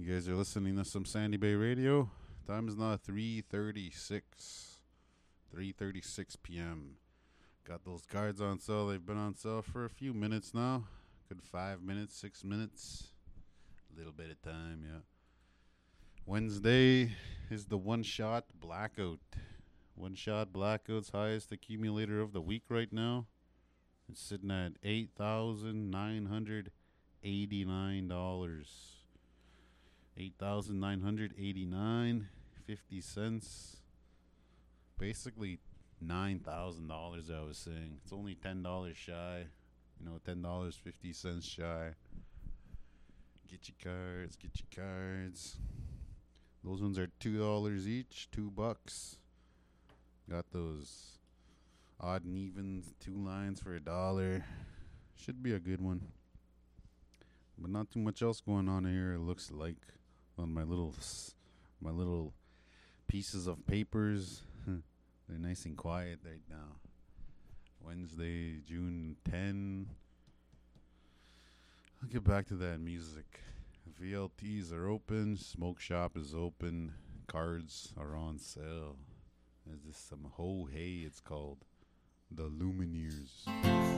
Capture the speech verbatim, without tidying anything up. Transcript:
You guys are listening to some Sandy Bay Radio. Time is now three thirty-six. three thirty-six p.m. Got those cards on sale. They've been on sale for a few minutes now. Good five minutes, six minutes. A little bit of time, yeah. Wednesday is the one-shot blackout. One-shot blackout's highest accumulator of the week right now. It's sitting at eight thousand nine hundred eighty-nine dollars. eight thousand nine hundred eighty-nine dollars and fifty cents. Basically nine thousand dollars, I was saying. It's only ten dollars shy. You know, ten dollars and fifty cents shy. Get your cards, get your cards. Those ones are two dollars each, two bucks. Got those odd and evens, two lines for a dollar. Should be a good one. But not too much else going on here, it looks like, on my little, my little pieces of papers. They're nice and quiet right now. Wednesday, June tenth. I'll get back to that music. V L Ts are open. Smoke shop is open. Cards are on sale. There's this some ho hey it's called. The Lumineers.